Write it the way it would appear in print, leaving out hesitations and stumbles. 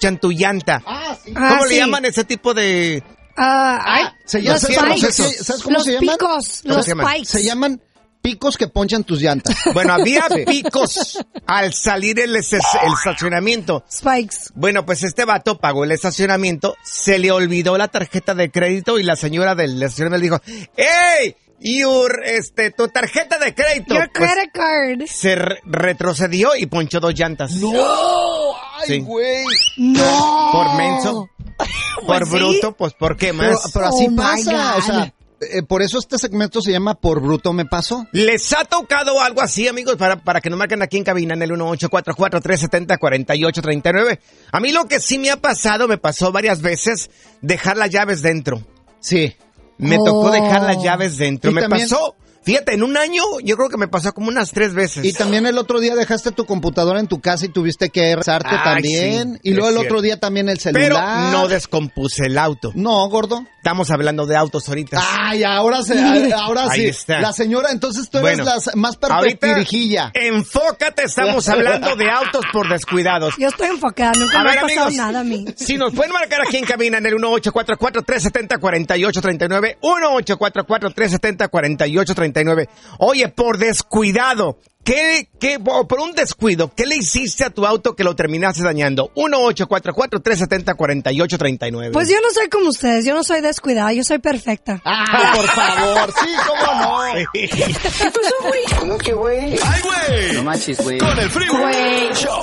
ponchan tu llanta. Sí. ¿Cómo le llaman ese tipo de...? ¿Sabes cómo se llaman? Los spikes. Se llaman picos que ponchan tus llantas. Bueno, había picos al salir el estacionamiento. Spikes. Bueno, pues este vato pagó el estacionamiento, se le olvidó la tarjeta de crédito y la señora del estacionamiento le dijo, ¡Ey! Tu tarjeta de crédito. Your credit card. Se retrocedió y ponchó 2 llantas. ¡No! ¡Ay, güey! ¡No! Por menso. Por bruto, pues ¿por qué más? Pero así pasa, o sea, por eso este segmento se llama Por Bruto Me Pasó. ¿Les ha tocado algo así, amigos? Para que nos marquen aquí en cabina en el 1844-370-4839. A mí lo que sí me pasó varias veces, dejar las llaves dentro. Sí. Me tocó dejar las llaves dentro. Y Me también... pasó... Fíjate, en un año yo creo que me pasó como unas 3 veces. Y también el otro día dejaste tu computadora en tu casa y tuviste que rezarte también. Sí, y luego el cierto. otro día también el celular. Pero no descompuse el auto. No, gordo. Estamos hablando de autos ahorita. Ay, ahora sí. Ahí está. La señora, entonces tú eres la más perfectirijilla. Enfócate, estamos hablando de autos por descuidados. Yo estoy enfocada, nunca me ha pasado nada a mí. Si nos pueden marcar aquí en cabina en el 1844-370-4839, 1844-370-4839. Oye, por descuidado, por un descuido, ¿qué le hiciste a tu auto que lo terminaste dañando? 1844-370-4839. Pues yo no soy como ustedes, yo no soy descuidada, yo soy perfecta. Por favor, sí, cómo no. ¿Cómo que güey? ¡Ay, güey! No manches, güey. Con el Freeway Show.